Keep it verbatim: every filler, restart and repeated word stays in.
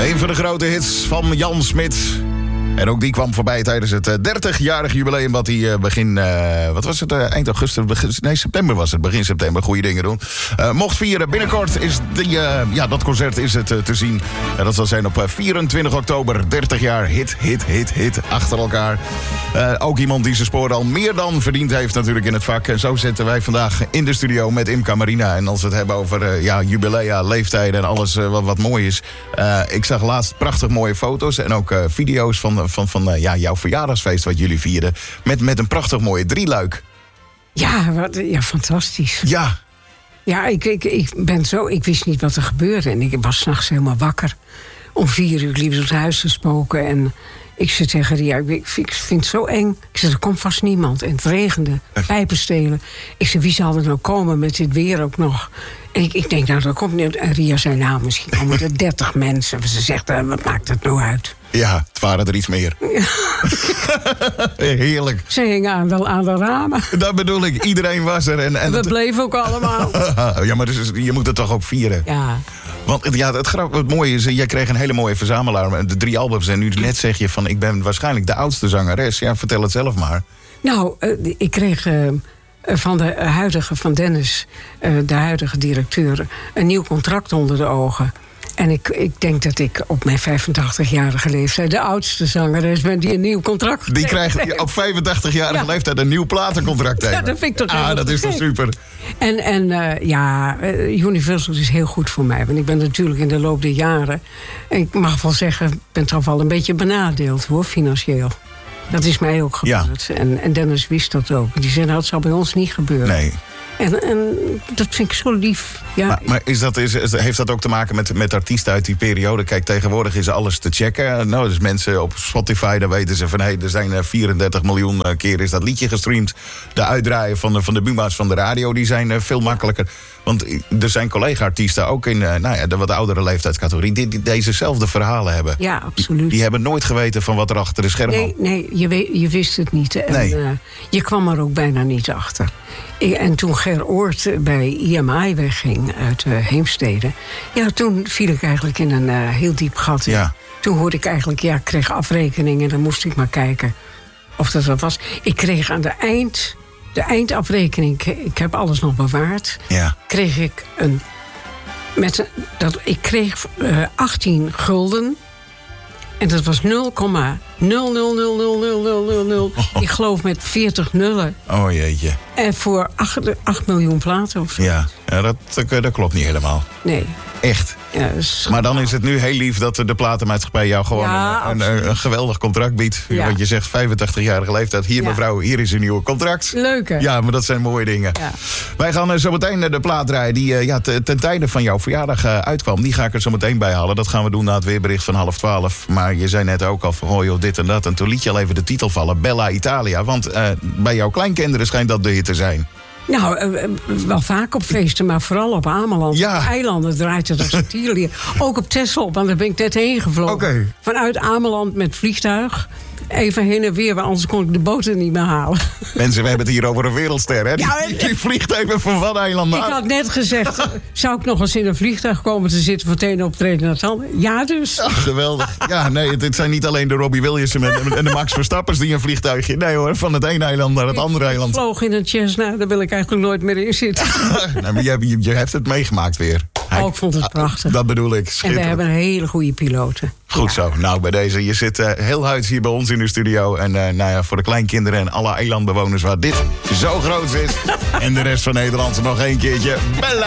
Een van de grote hits van Jan Smit. En ook die kwam voorbij tijdens het dertigjarig jubileum... wat hij begin, uh, wat was het, uh, eind augustus, begin, nee, september was het, begin september, goede dingen doen. Uh, mocht vieren. Binnenkort is die, uh, ja, dat concert is het uh, te zien. En dat zal zijn op uh, vierentwintig oktober, dertig jaar, hit, hit, hit, hit, achter elkaar. Uh, ook iemand die zijn sporen al meer dan verdiend heeft natuurlijk in het vak. En zo zitten wij vandaag in de studio met Imca Marina. En als we het hebben over uh, ja, jubilea, leeftijden en alles uh, wat, wat mooi is. Uh, ik zag laatst prachtig mooie foto's en ook uh, video's van... van, van uh, ja, jouw verjaardagsfeest wat jullie vierden. Met, met een prachtig mooie drieluik. Ja, wat, ja, fantastisch. Ja. Ja, ik, ik, ik ben zo... Ik wist niet wat er gebeurde. En ik was 's nachts helemaal wakker. Om vier uur liep het huis te spoken. En ik zei tegen Ria, ik, ik vind het zo eng. Ik zei, er komt vast niemand. En het regende, pijpen stelen. Ik zei, wie zal er nou komen met dit weer ook nog? En ik, ik denk, nou, dat komt niet. En Ria zei, nou, misschien komen er dertig mensen. Ze zegt, uh, wat maakt het nou uit? Ja, het waren er iets meer. Ja. Heerlijk. Ze hingen aan de, aan de ramen. Dat bedoel ik, iedereen was er. En, en we het... bleven ook allemaal. Ja, maar dus, je moet het toch ook vieren? Ja. Want ja, het, grap, het mooie is, jij kreeg een hele mooie verzamelaar. De drie albums en nu net zeg je van... ik ben waarschijnlijk de oudste zangeres. Ja, vertel het zelf maar. Nou, uh, ik kreeg... Uh, van de huidige, van Dennis, uh, de huidige directeur... een nieuw contract onder de ogen. En ik, ik denk dat ik op mijn vijfentachtigjarige leeftijd... de oudste zangeres ben die een nieuw contract heeft. Die krijgt op vijfentachtigjarige ja. leeftijd een nieuw platencontract tegen. Ja, dat vind ik toch Ah, dat is toch super. En, en uh, ja, uh, Universal is heel goed voor mij. Want ik ben natuurlijk in de loop der jaren... en ik mag wel zeggen, ik ben toch wel een beetje benadeeld, hoor, financieel. Dat is mij ook gebeurd. Ja. En, en Dennis wist dat ook. Die zei, nou, het zal bij ons niet gebeuren. Nee. En, en dat vind ik zo lief. Ja. Maar, maar is dat, is, heeft dat ook te maken met, met artiesten uit die periode? Kijk, tegenwoordig is alles te checken. Nou, dus mensen op Spotify, dan weten ze van... hé, hey, er zijn vierendertig miljoen keer is dat liedje gestreamd. De uitdraaien van de, van de buma's van de radio, die zijn veel makkelijker. Want er zijn collega-artiesten ook in nou ja, de wat oudere leeftijdscategorie... die, die dezezelfde verhalen hebben. Ja, absoluut. Die, die hebben nooit geweten van wat er achter de schermen... Nee, nee je, weet, je wist het niet. En, nee. uh, je kwam er ook bijna niet achter. En toen Ger Oort bij I M I wegging uit uh, Heemstede... ja, toen viel ik eigenlijk in een uh, heel diep gat. Ja. Toen hoorde ik eigenlijk, ja, ik kreeg afrekening... en dan moest ik maar kijken of dat wat was. Ik kreeg aan de eind... De eindafrekening, ik heb alles nog bewaard... Ja. kreeg ik een... Met, dat, ik kreeg uh, achttien gulden... en dat was nul komma nul nul nul nul nul nul nul nul. Oh. Ik geloof met veertig nullen. Oh jeetje. En voor acht miljoen platen of zo. Ja, ja dat, dat, dat klopt niet helemaal. Nee. Echt. Ja, maar dan is het nu heel lief dat de platenmaatschappij jou gewoon ja, een, een, een geweldig contract biedt. Ja. Want je zegt vijfentachtigjarige leeftijd. Hier ja. mevrouw, hier is een nieuw contract. Leuk hè? Ja, maar dat zijn mooie dingen. Ja. Wij gaan uh, zo meteen de plaat draaien die uh, ja, t- ten tijde van jouw verjaardag uh, uitkwam. Die ga ik er zo meteen bij halen. Dat gaan we doen na het weerbericht van half twaalf. Maar je zei net ook al van oh joh, dit en dat. En toen liet je al even de titel vallen. Bella Italia. Want uh, bij jouw kleinkinderen schijnt dat de hit te zijn. Nou, uh, wel vaak op feesten, maar vooral op Ameland. Ja. Op eilanden draait het als satirië. Ook op Texel, want daar ben ik net heen gevlogen. Okay. Vanuit Ameland met vliegtuig. Even heen en weer, want anders kon ik de boten niet meer halen. Mensen, we hebben het hier over een wereldster, hè? Die, ja, die vliegt even van wat eiland naar. Ik had net gezegd, zou ik nog eens in een vliegtuig komen te zitten... voor het ene optreden naar het andere? Ja, dus. Ach, geweldig. Ja, nee, het zijn niet alleen de Robbie Williams en de Max Verstappers die een vliegtuigje... Nee hoor, van het ene eiland naar het ik, andere eiland. Ik vloog in een Cessna, daar wil ik eigenlijk nooit meer in zitten. Nee, maar je, je, je hebt het meegemaakt weer. Hij, oh, ik vond het prachtig. Dat bedoel ik. En we hebben hele goede piloten. Goed ja. Zo. Nou, bij deze. Je zit uh, heel huids hier bij ons in de studio. En uh, nou ja, voor de kleinkinderen en alle eilandbewoners waar dit zo groot is. En de rest van Nederland nog één keertje. Bella!